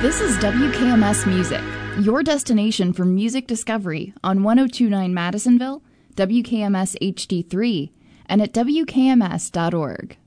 This is WKMS Music, your destination for music discovery on 1029 Madisonville, WKMS HD3, and at WKMS.org.